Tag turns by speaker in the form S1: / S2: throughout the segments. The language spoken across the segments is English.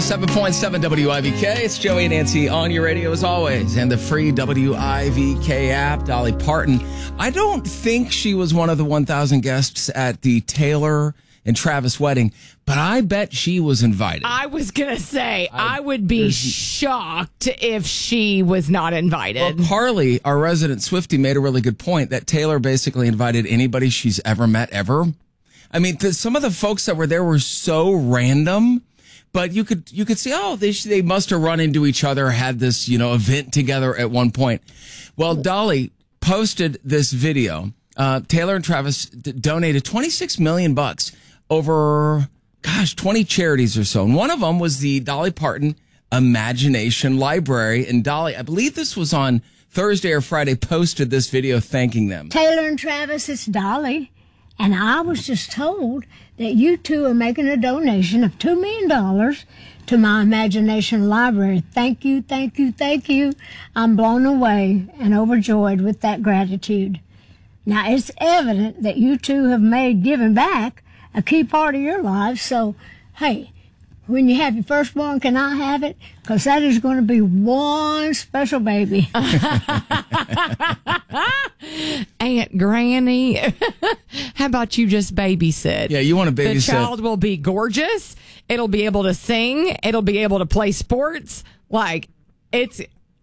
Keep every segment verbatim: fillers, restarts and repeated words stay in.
S1: seven point seven W I V K. It's Joey and Nancy on your radio as always. And the free W I V K app. Dolly Parton. I don't think she was one of the one thousand guests at the Taylor and Travis wedding, but I bet she was invited.
S2: I was going to say, I,
S1: I
S2: would be shocked if she was not invited.
S1: Well, Carly, our resident Swiftie, made a really good point that Taylor basically invited anybody she's ever met ever. I mean, the, some of the folks that were there were so random, but you could you could see, oh, they they must have run into each other, had this, you know, event together at one point. Well, Dolly posted this video. Uh, Taylor and Travis d- donated twenty-six million bucks over, gosh, twenty charities or so. And one of them was the Dolly Parton Imagination Library. And Dolly, I believe this was on Thursday or Friday, posted this video thanking them.
S3: Taylor and Travis, it's Dolly. And I was just told that you two are making a donation of two million dollars to my Imagination Library. Thank you, thank you, thank you. I'm blown away and overjoyed with that gratitude. Now, it's evident that you two have made giving back a key part of your lives. So, hey, when you have your firstborn, can I have it? Because that is going to be one special baby.
S2: Aunt Granny, how about you just babysit?
S1: Yeah, you want to babysit.
S2: The child will be gorgeous. It'll be able to sing. It'll be able to play sports. Like, it's...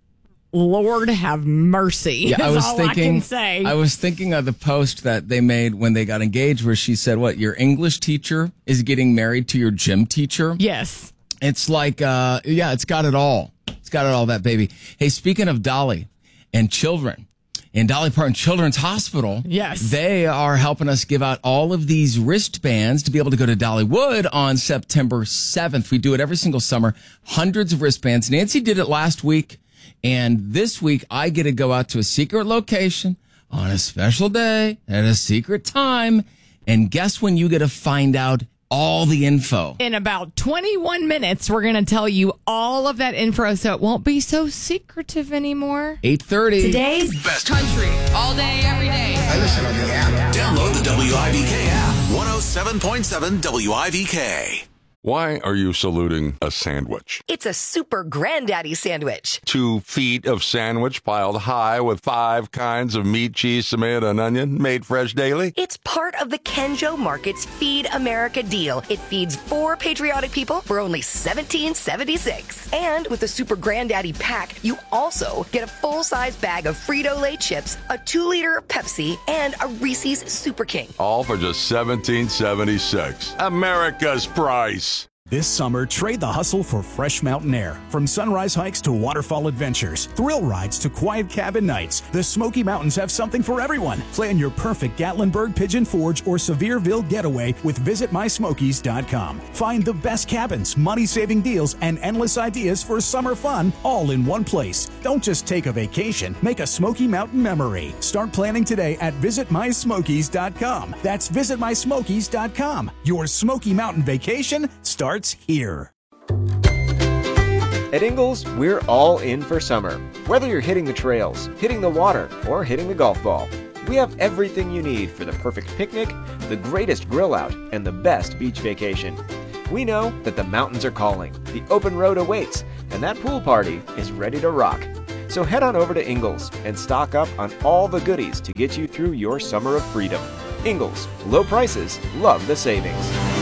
S2: Lord have mercy.
S1: Yeah, I was
S2: all
S1: thinking.
S2: I can say.
S1: I was thinking of the post that they made when they got engaged, where she said, "What, your English teacher is getting married to your gym teacher?"
S2: Yes,
S1: it's like, uh, yeah, it's got it all. It's got it all. That baby. Hey, speaking of Dolly and children, in Dolly Parton Children's Hospital,
S2: yes,
S1: they are helping us give out all of these wristbands to be able to go to Dollywood on September seventh. We do it every single summer. Hundreds of wristbands. Nancy did it last week. And this week, I get to go out to a secret location on a special day at a secret time. And guess when you get to find out all the info?
S2: In about twenty-one minutes, we're going to tell you all of that info so it won't be so secretive anymore.
S1: eight thirty.
S2: Today's best country. All day, every day.
S4: I listen on the app. Download the W I V K app. one oh seven point seven W I V K.
S5: Why are you saluting a sandwich?
S6: It's a super granddaddy sandwich.
S5: Two feet of sandwich piled high with five kinds of meat, cheese, tomato, and onion made fresh daily?
S6: It's part of the Kenjo Market's Feed America deal. It feeds four patriotic people for only seventeen seventy-six. And with the super granddaddy pack, you also get a full-size bag of Frito-Lay chips, a two-liter Pepsi, and a Reese's Super King.
S5: All for just seventeen seventy-six. America's price.
S7: This summer, trade the hustle for fresh mountain air. From sunrise hikes to waterfall adventures, thrill rides to quiet cabin nights, the Smoky Mountains have something for everyone. Plan your perfect Gatlinburg, Pigeon Forge, or Sevierville getaway with visit my smokies dot com. Find the best cabins, money-saving deals, and endless ideas for summer fun all in one place. Don't just take a vacation, make a Smoky Mountain memory. Start planning today at visit my smokies dot com. That's visit my smokies dot com. Your Smoky Mountain vacation starts here.
S8: At Ingles, we're all in for summer. Whether you're hitting the trails, hitting the water, or hitting the golf ball, we have everything you need for the perfect picnic, the greatest grill out, and the best beach vacation. We know that the mountains are calling, the open road awaits, and that pool party is ready to rock. So head on over to Ingles and stock up on all the goodies to get you through your summer of freedom. Ingles, low prices, love the savings.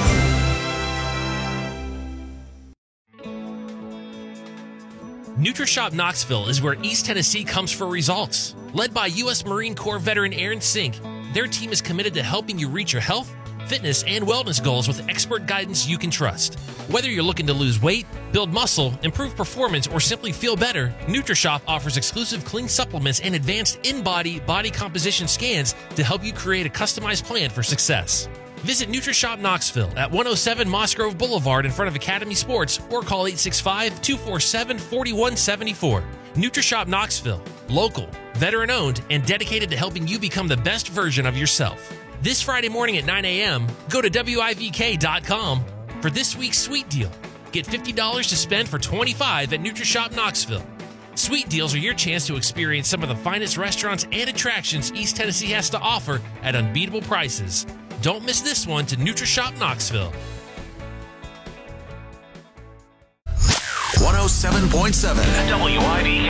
S9: NutriShop Knoxville is where East Tennessee comes for results. Led by U S Marine Corps veteran Aaron Sink, their team is committed to helping you reach your health, fitness, and wellness goals with expert guidance you can trust. Whether you're looking to lose weight, build muscle, improve performance, or simply feel better, NutriShop offers exclusive clean supplements and advanced in-body body composition scans to help you create a customized plan for success. Visit NutriShop Knoxville at one oh seven Moss Grove Boulevard in front of Academy Sports or call eight six five, two four seven, four one seven four. NutriShop Knoxville, local, veteran-owned, and dedicated to helping you become the best version of yourself. This Friday morning at nine a.m., go to W I V K dot com for this week's Sweet Deal. Get fifty dollars to spend for twenty-five dollars at NutriShop Knoxville. Sweet Deals are your chance to experience some of the finest restaurants and attractions East Tennessee has to offer at unbeatable prices. Don't miss this one to NutriShop Knoxville.
S4: one oh seven point seven W I B K.